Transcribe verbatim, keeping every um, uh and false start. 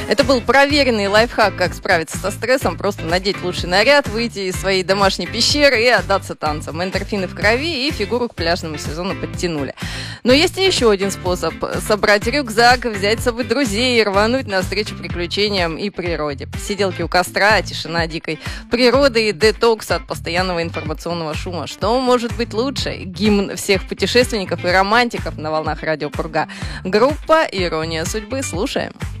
Это был проверенный лайфхак, как справиться со стрессом, просто надеть лучший наряд, выйти из своей домашней пещеры и отдаться танцам. Эндорфины в крови и фигуру к пляжному сезону подтянули. Но есть и еще один способ – собрать рюкзак, взять с собой друзей и рвануть навстречу приключениям и природе. Сиделки у костра, тишина дикой природы и детокс от постоянного информационного шума. Что может быть лучше? Гимн всех путешественников и романтиков на волнах радио Пурга. Группа «Ирония судьбы». Слушаем.